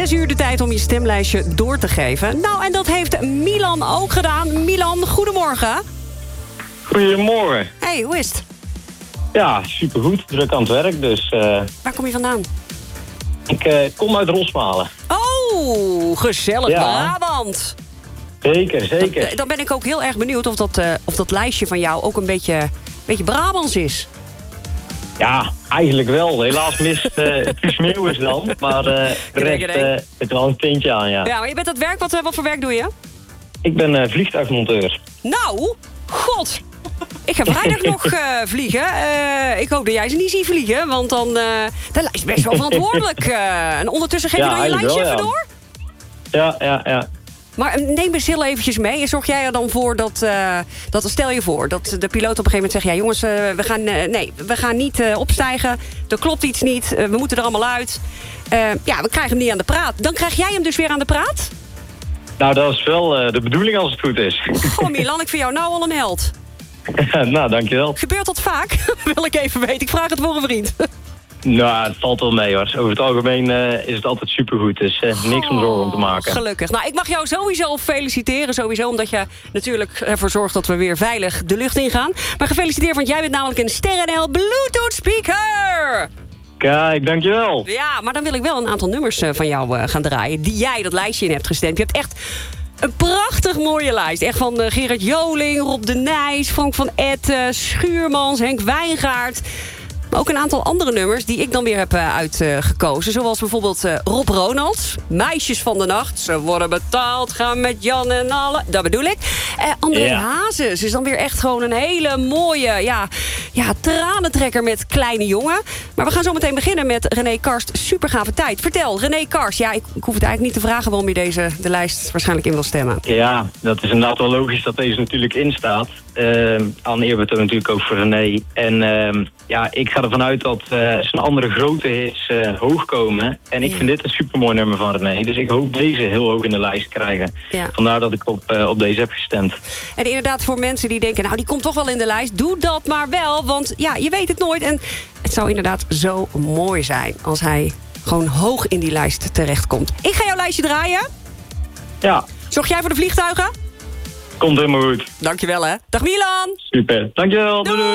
6 uur de tijd om je stemlijstje door te geven. Nou, en dat heeft Milan ook gedaan. Milan, goedemorgen. Goedemorgen. Hey, hoe is het? Ja, supergoed. Druk aan het werk, dus... Waar kom je vandaan? Ik kom uit Rosmalen. Oh, gezellig, Ja. Brabant. Zeker. Dan ben ik ook heel erg benieuwd of dat lijstje van jou ook een beetje Brabants is. Ja, eigenlijk wel. Helaas mist het sneeuw is dan. Maar terecht het wel een tintje aan, ja. Ja, maar je bent aan het werk. Wat voor werk doe je? Ik ben vliegtuigmonteur. Nou, god. Ik ga vrijdag nog vliegen. Ik hoop dat jij ze niet ziet vliegen. Want dan dat lijkt best wel verantwoordelijk. En ondertussen geef je dan je lijstje even door? Ja. Maar neem eens heel eventjes mee. En zorg jij er dan voor stel je voor dat de piloot op een gegeven moment zegt... ja jongens, we gaan niet opstijgen. Er klopt iets niet. We moeten er allemaal uit. We krijgen hem niet aan de praat. Dan krijg jij hem dus weer aan de praat? Nou, dat is wel de bedoeling als het goed is. Goh, Milan, ik vind jou nou al een held. Nou, dankjewel. Gebeurt dat vaak? Wil ik even weten. Ik vraag het voor een vriend. Nou, het valt wel mee hoor. Over het algemeen is het altijd supergoed. Dus niks om zorgen om te maken. Gelukkig. Nou, ik mag jou sowieso feliciteren. Sowieso omdat je natuurlijk ervoor zorgt dat we weer veilig de lucht ingaan. Maar gefeliciteerd, want jij bent namelijk een SterrenL Bluetooth speaker. Kijk, dankjewel. Ja, maar dan wil ik wel een aantal nummers van jou gaan draaien. Die jij dat lijstje in hebt gestemd. Je hebt echt een prachtig mooie lijst. Echt van Gerard Joling, Rob de Nijs, Frank van Etten, Schuurmans, Henk Wijngaard. Maar ook een aantal andere nummers die ik dan weer heb uitgekozen. Zoals bijvoorbeeld Rob Ronalds. Meisjes van de nacht. Ze worden betaald. Gaan met Jan en alle. Dat bedoel ik. André Hazes is dan weer echt gewoon een hele mooie tranentrekker met Kleine Jongen. Maar we gaan zo meteen beginnen met René Karst. Supergave tijd. Vertel, René Karst. Ja, ik hoef het eigenlijk niet te vragen waarom je de lijst waarschijnlijk in wil stemmen. Ja, dat is inderdaad wel logisch dat deze natuurlijk in staat. Aan eerbetoon natuurlijk ook voor René. En ik ga ervan uit dat zijn andere grote hits hoog komen. En ik vind dit een supermooi nummer van René. Dus ik hoop deze heel hoog in de lijst krijgen. Ja. Vandaar dat ik op deze heb gestemd. En inderdaad voor mensen die denken, nou die komt toch wel in de lijst. Doe dat maar wel, want ja, je weet het nooit. En het zou inderdaad zo mooi zijn als hij gewoon hoog in die lijst terechtkomt. Ik ga jouw lijstje draaien. Ja. Zorg jij voor de vliegtuigen? Komt helemaal goed. Dankjewel hè. Dag Milan. Super. Dankjewel. Doei.